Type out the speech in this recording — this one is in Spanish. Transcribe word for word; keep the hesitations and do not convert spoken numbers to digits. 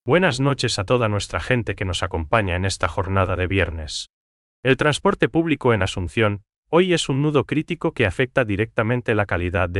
Buenas noches a toda nuestra gente que nos acompaña en esta jornada de viernes. El transporte público en Asunción, hoy es un nudo crítico que afecta directamente la calidad de